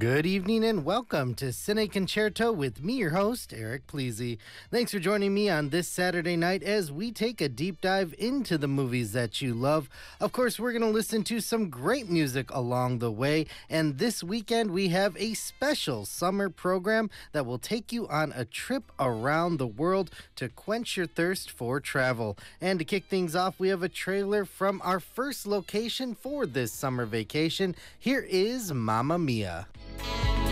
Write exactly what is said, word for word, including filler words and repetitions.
Good evening and welcome to Cine Concerto with me, your host, Eric Pleasy. Thanks for joining me on this Saturday night as we take a deep dive into the movies that you love. Of course, we're going to listen to some great music along the way, and this weekend we have a special summer program that will take you on a trip around the world to quench your thirst for travel. And to kick things off, we have a trailer from our first location for this summer vacation. Here is Mamma Mia.